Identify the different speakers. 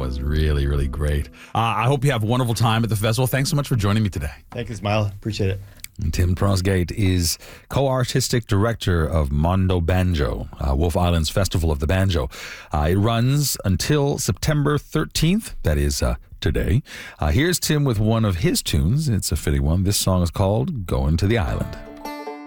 Speaker 1: was really, really great. I hope you have a wonderful time at the festival. Thanks so much for joining me today.
Speaker 2: Thank you, Smile. Appreciate it.
Speaker 1: And Tim Prosgate is co-artistic director of Mondo Banjo, Wolf Island's Festival of the Banjo. It runs until September 13th. That is today. Here's Tim with one of his tunes. It's a fitting one. This song is called Going to the Island.